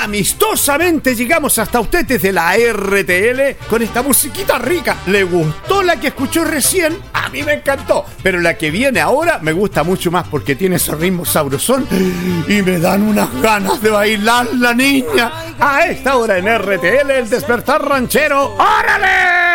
amistosamente llegamos hasta usted desde la RTL con esta musiquita rica. ¿Le gustó la que escuchó recién? A mí me encantó, pero la que viene ahora me gusta mucho más porque tiene ese ritmo sabrosón y me dan unas ganas de bailar, la niña. A esta hora en RTL, el despertar ranchero. ¡Órale!